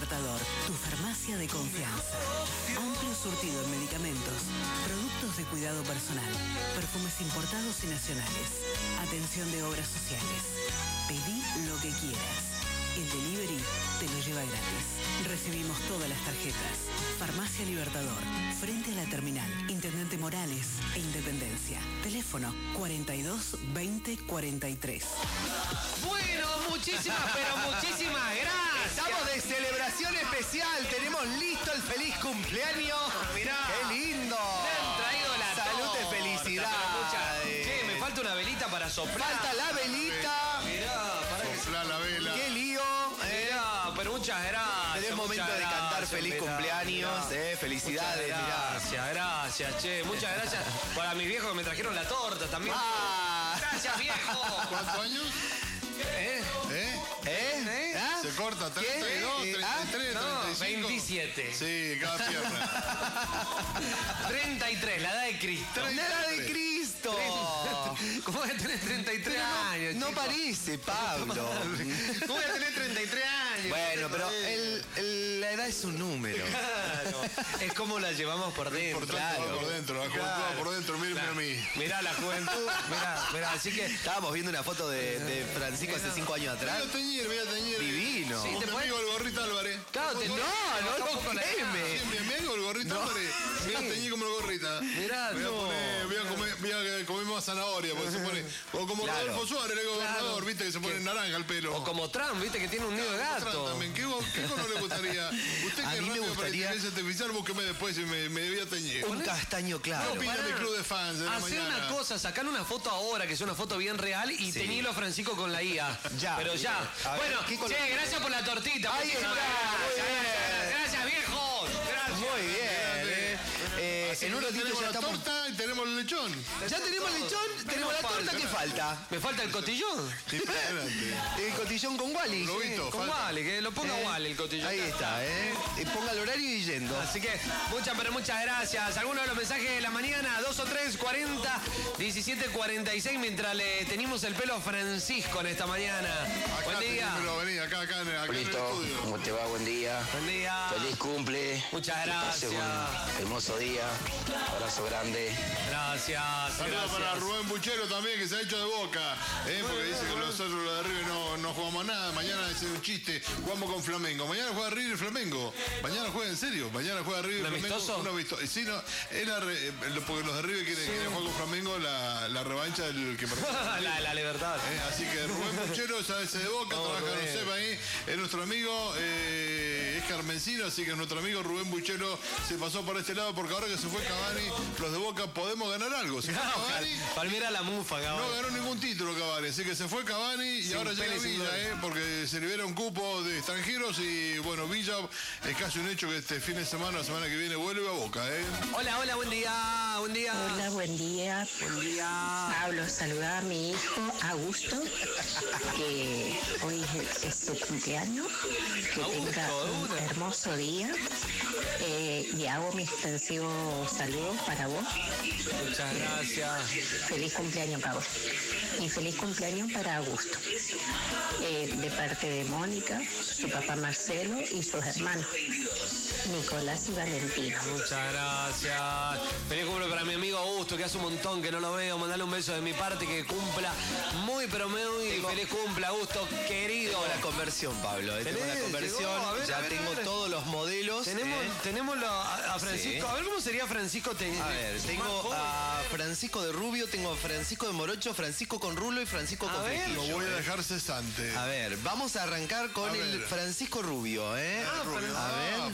Libertador, tu farmacia de confianza. Amplio surtido en medicamentos, productos de cuidado personal, perfumes importados y nacionales, atención de obras sociales. Pedí lo que quieras. El delivery te lo lleva gratis. Recibimos todas las tarjetas. Farmacia Libertador, frente a la terminal, Intendente Morales e Independencia. Teléfono 42 20 43. Bueno, muchísimas gracias. Estamos de celebración especial. Tenemos listo el feliz cumpleaños. Mirá. ¡Qué lindo! Me han traído la Salud torta, y felicidad. Che, me falta una velita para soplar. Falta la velita. Mirá, Sopla la vela. ¡Qué lío! mirá, pero muchas gracias. Es momento muchas de cantar gracias, feliz mirá, cumpleaños. mirá. Felicidades, mirá. Gracias, che. Muchas gracias para mis viejos que me trajeron la torta también. Ah. Gracias, viejo. ¿Cuántos años? ¿Ah? Se corta 32, 33, No, 35. 27. Sí, cada pierna. 33, la edad de Cristo. ¡La edad de Cristo! ¿Cómo voy a tener 33 años? No chico? parece, Pablo. ¿Cómo voy a tener 33 años? Bueno, pero la edad es un número. Claro. Es como la llevamos por dentro. Por tanto, va por dentro, la juventud va por dentro, mírenme a mí. Mirá la juventud, mirá, así que... Estábamos viendo una foto de Francisco hace 5 años atrás. Voy a teñir. Divino. Sí, Con te mi puedes- amigo el Gorrito Álvarez. Claro, No lo queme. Sí, mi amigo el Gorrito Álvarez. Me voy a teñir como el Gorrita. Mirá, Voy a comer más zanahoria, porque se pone... O como Claro. Rodolfo Suárez, el gobernador, viste, que se pone naranja el pelo. O como Trump, viste, que tiene un nido de gato. También. ¿Qué color le gustaría? Usted A que es mí me rápido para gustaría- inteligencia artificial, búsqueme después y me voy a teñir. Un castaño ¿Qué claro. opina del club de fans de la Hacer mañana? una cosa, sacar una foto ahora, que es una foto bien real, y Sí. teñirlo a Francisco con la IA. Ya. Pero ya. A ver, Bueno, ¿qué color? che, gracias por la tortita. Ahí Muchísimas está, muy gracias, bien. gracias, viejos. Gracias. Muy bien. Así en que un ratito tenemos ya la estamos. torta y tenemos el lechón. Ya tenemos el lechón, tenemos la torta, ¿qué falta? Me falta el cotillón. Impresionante. El cotillón con Wally. Lobito, Con falta. Wally, que lo ponga Wally el cotillón. Ahí está, ponga el horario y yendo. Así que muchas gracias. Algunos de los mensajes de la mañana, 2 o 3, 40, 17, 46, mientras le tenemos el pelo a Francisco en esta mañana. Acá Buen día. tenímelo, vení, acá en el Listo, estudio. ¿cómo te va? Buen día. Buen día. Feliz cumple. Muchas Que pase gracias. un hermoso día. Abrazo grande. Gracias. Saludos para Gracias. Rubén Buchero también, que se ha hecho de Boca. Porque dice que nosotros los de River no jugamos nada. Mañana es un chiste, jugamos con Flamengo. Mañana juega River y Flamengo. Mañana juega en serio. Mañana juega River y ¿Un Flamengo. amistoso? Un amistoso. Sí, no, porque los de River quieren jugar con Flamengo la revancha del que perdió. la libertad. Así que Rubén Buchero ya es de Boca, Vamos, trabaja en Rubén. UCEP ahí, es nuestro amigo, es carmencino, así que nuestro amigo Rubén Buchero se pasó por este lado, porque ahora que se fue Cavani, los de Boca podemos ganar algo. Se fue Cavani, Palmera la mufa, no cabrón. ganó ningún título Cavani, así que se fue Cavani y Sin ahora llega pene, sin Villa, gloria. porque se libera un cupo de extranjeros y bueno, Villa es casi un hecho que este fin de semana, la semana que viene, vuelve a Boca, Hola, buen día. Buen día. Hola, buen día. Buen día. Pablo, saluda a mi hijo Augusto, que hoy es su cumpleaños. Que Augusto, tenga un Augusto. hermoso día. Y hago mi extensivo saludo para vos. Muchas gracias. Feliz cumpleaños, Pablo. Y feliz cumpleaños para Augusto. De parte de Mónica, su papá Marcelo y sus hermanos, Nicolás y Valentina. Muchas gracias. Feliz cumple para mi amigo Augusto, que hace un montón que no lo veo. Mandale un beso de mi parte, que cumpla muy, pero muy feliz cumple, Augusto, querido. Tengo la conversión, Pablo. Tengo la ¿Tenés? conversión. Llegó, a ver, ya a ver, tengo a ver. todos los modelos. Tenemos a Francisco. Sí. A ver cómo sería Francisco. A ver, tengo a Francisco de Rubio, tengo a Francisco de Morocho, Francisco con rulo y Francisco con ver. flequillo. Lo voy a dejar cesante. A ver, vamos a arrancar con A el ver. Francisco Rubio, Rubio. A ver.